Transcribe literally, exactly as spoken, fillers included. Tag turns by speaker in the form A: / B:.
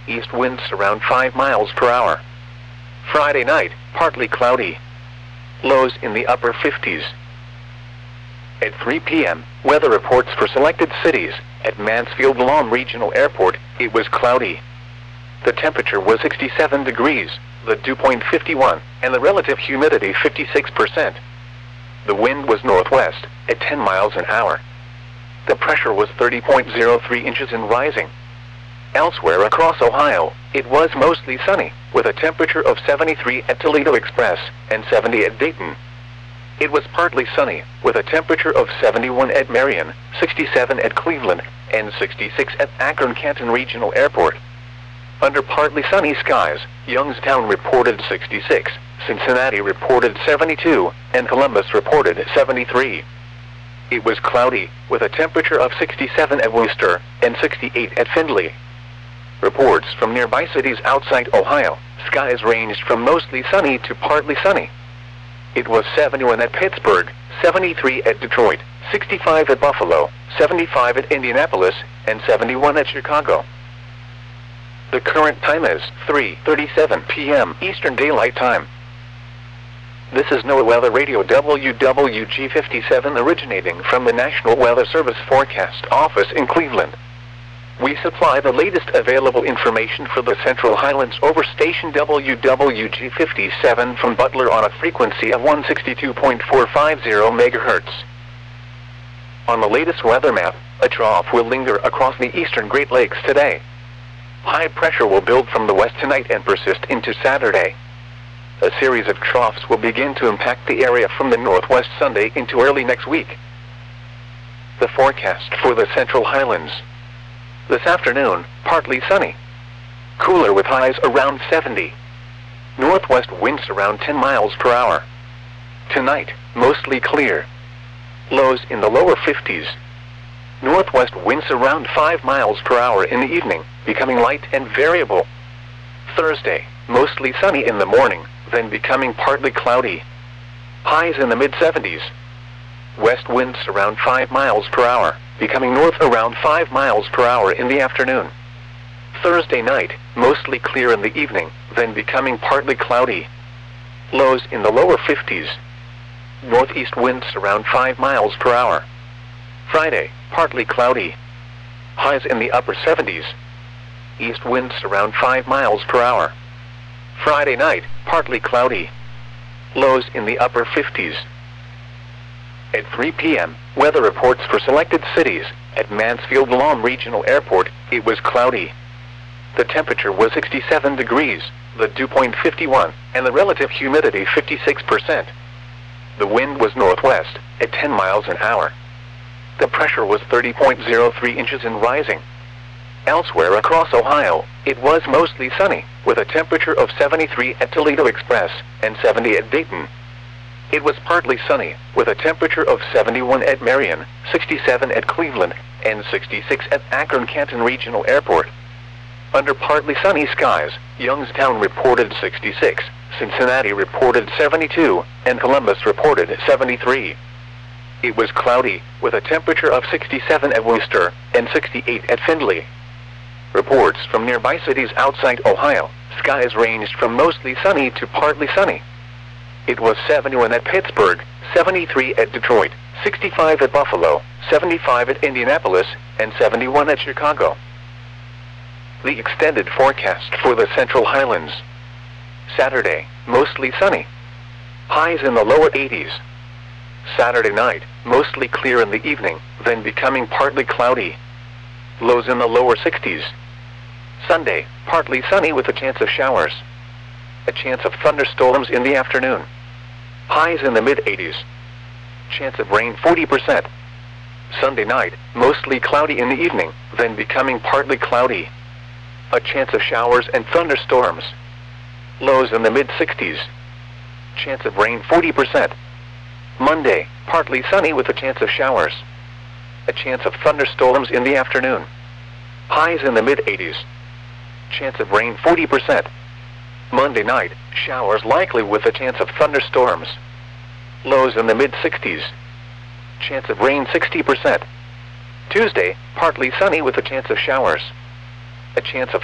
A: East winds around five miles per hour. Friday night, partly cloudy. Lows in the upper fifties. At three p m, weather reports for selected cities. At Mansfield-Lam Regional Airport, it was cloudy. The temperature was sixty-seven degrees, the dew point fifty-one, and the relative humidity fifty-six percent. The wind was northwest, at ten miles an hour. The pressure was thirty point zero three inches and rising. Elsewhere across Ohio, it was mostly sunny, with a temperature of seventy-three at Toledo Express and seventy at Dayton. It was partly sunny, with a temperature of seventy-one at Marion, sixty-seven at Cleveland, and sixty-six at Akron-Canton Regional Airport. Under partly sunny skies, Youngstown reported sixty-six, Cincinnati reported seventy-two, and Columbus reported seventy-three. It was cloudy, with a temperature of sixty-seven at Worcester and sixty-eight at Findlay. Reports from nearby cities outside Ohio, skies ranged from mostly sunny to partly sunny. It was seventy-one at Pittsburgh, seventy-three at Detroit, sixty-five at Buffalo, seventy-five at Indianapolis, and seventy-one at Chicago. The current time is three thirty-seven p m Eastern Daylight Time. This is NOAA Weather Radio W W G fifty-seven originating from the National Weather Service Forecast Office in Cleveland. We supply the latest available information for the Central Highlands over station W W G fifty-seven from Butler on a frequency of one sixty-two point four five zero megahertz. On the latest weather map, a trough will linger across the eastern Great Lakes today. High pressure will build from the west tonight and persist into Saturday. A series of troughs will begin to impact the area from the northwest Sunday into early next week. The forecast for the Central Highlands. This afternoon, partly sunny. Cooler with highs around seventy. Northwest winds around ten miles per hour. Tonight, mostly clear. Lows in the lower fifties. Northwest winds around five miles per hour in the evening, becoming light and variable. Thursday, mostly sunny in the morning, then becoming partly cloudy. Highs in the mid seventies. West winds around five miles per hour, becoming north around five miles per hour in the afternoon. Thursday night, mostly clear in the evening, then becoming partly cloudy. Lows in the lower fifties. Northeast winds around five miles per hour. Friday, partly cloudy. Highs in the upper seventies. East winds around five miles per hour. Friday night, partly cloudy. Lows in the upper fifties. At three p m, weather reports for selected cities. At Mansfield-Lam Regional Airport, it was cloudy. The temperature was sixty-seven degrees, the dew point fifty-one, and the relative humidity fifty-six percent. The wind was northwest, at ten miles an hour. The pressure was thirty point zero three inches and rising. Elsewhere across Ohio, it was mostly sunny, with a temperature of seventy-three at Toledo Express and seventy at Dayton. It was partly sunny, with a temperature of seventy-one at Marion, sixty-seven at Cleveland, and sixty-six at Akron-Canton Regional Airport. Under partly sunny skies, Youngstown reported sixty-six, Cincinnati reported seventy-two, and Columbus reported seventy-three. It was cloudy, with a temperature of sixty-seven at Worcester and sixty-eight at Findlay. Reports from nearby cities outside Ohio, skies ranged from mostly sunny to partly sunny. It was seventy-one at Pittsburgh, seventy-three at Detroit, sixty-five at Buffalo, seventy-five at Indianapolis, and seventy-one at Chicago. The extended forecast for the Central Highlands. Saturday, mostly sunny. Highs in the lower eighties. Saturday night, mostly clear in the evening, then becoming partly cloudy. Lows in the lower sixties. Sunday, partly sunny with a chance of showers. A chance of thunderstorms in the afternoon. Highs in the mid eighties. Chance of rain forty percent. Sunday night, mostly cloudy in the evening, then becoming partly cloudy. A chance of showers and thunderstorms. Lows in the mid sixties. Chance of rain forty percent. Monday, partly sunny with a chance of showers. A chance of thunderstorms in the afternoon. Highs in the mid eighties. Chance of rain forty percent. Monday night, showers likely with a chance of thunderstorms. Lows in the mid sixties. Chance of rain sixty percent. Tuesday, partly sunny with a chance of showers. A chance of